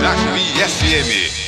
Jacuí FM.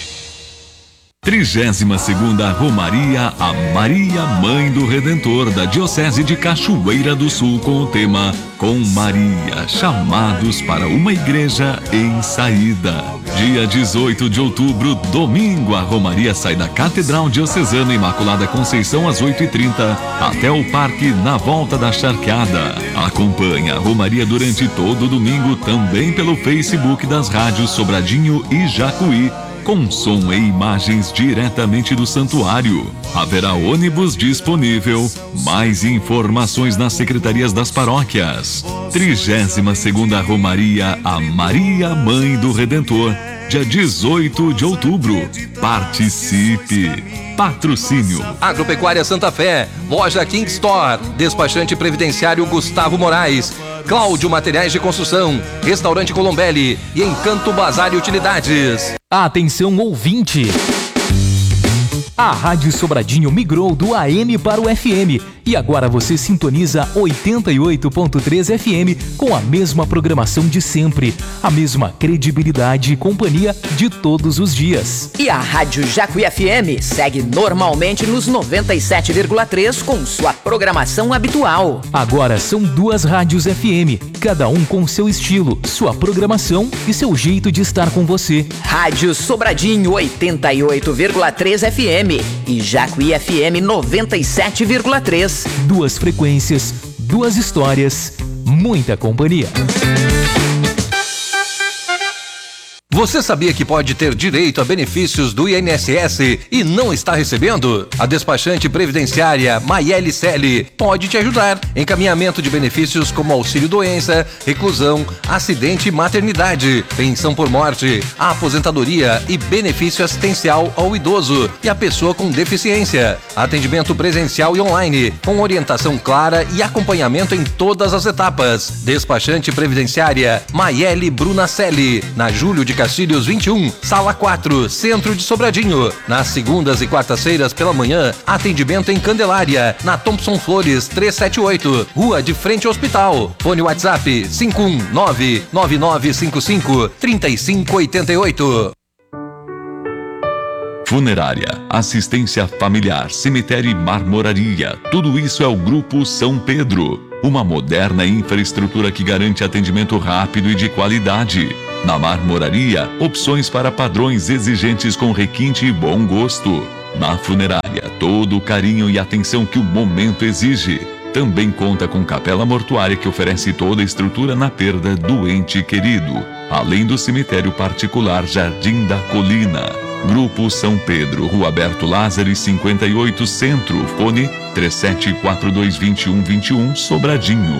32ª Romaria a Maria Mãe do Redentor da Diocese de Cachoeira do Sul, com o tema Com Maria, chamados para uma igreja em saída. Dia 18 de outubro, domingo, a Romaria sai da Catedral Diocesana Imaculada Conceição às 8h30 até o Parque na Volta da Charqueada. Acompanhe a Romaria durante todo o domingo também pelo Facebook das rádios Sobradinho e Jacuí, com som e imagens diretamente do santuário. Haverá ônibus disponível. Mais informações nas secretarias das paróquias. 32ª Romaria a Maria Mãe do Redentor, dia 18 de outubro. Participe! Patrocínio: Agropecuária Santa Fé, Loja King Store, Despachante Previdenciário Gustavo Moraes, Cláudio Materiais de Construção, Restaurante Colombelli e Encanto Bazar e Utilidades. Atenção, ouvinte! A Rádio Sobradinho migrou do AM para o FM e agora você sintoniza 88.3 FM com a mesma programação de sempre, a mesma credibilidade e companhia de todos os dias. E a Rádio Jacuí FM segue normalmente nos 97,3 com sua programação habitual. Agora são duas rádios FM, cada um com seu estilo, sua programação e seu jeito de estar com você. Rádio Sobradinho 88,3 FM e Jacuí FM 97,3. Duas frequências, duas histórias, muita companhia. Você sabia que pode ter direito a benefícios do INSS e não está recebendo? A despachante previdenciária Maiele Selle pode te ajudar. Encaminhamento de benefícios como auxílio-doença, reclusão, acidente e maternidade, pensão por morte, aposentadoria e benefício assistencial ao idoso e à pessoa com deficiência. Atendimento presencial e online, com orientação clara e acompanhamento em todas as etapas. Despachante previdenciária Maiele Bruna Selle, na Júlio de Castilhos 21, Sala 4, Centro de Sobradinho. Nas segundas e quartas-feiras pela manhã, atendimento em Candelária, na Thompson Flores 378, Rua de Frente ao Hospital. Fone WhatsApp 519-9955-3588. Funerária, assistência familiar, cemitério e marmoraria. Tudo isso é o Grupo São Pedro. Uma moderna infraestrutura que garante atendimento rápido e de qualidade. Na marmoraria, opções para padrões exigentes com requinte e bom gosto. Na funerária, todo o carinho e atenção que o momento exige. Também conta com capela mortuária que oferece toda a estrutura na perda do ente querido. Além do cemitério particular Jardim da Colina. Grupo São Pedro, Rua Alberto Lázaro 58 Centro, fone 37422121, Sobradinho.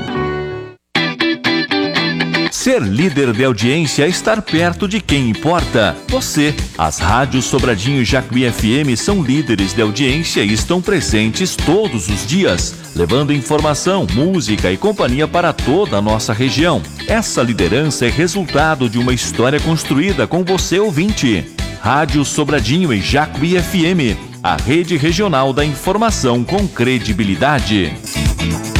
Ser líder de audiência é estar perto de quem importa. Você. As rádios Sobradinho e Jacuí FM são líderes de audiência e estão presentes todos os dias, levando informação, música e companhia para toda a nossa região. Essa liderança é resultado de uma história construída com você, ouvinte. Rádio Sobradinho e Jacuí FM, a rede regional da informação com credibilidade.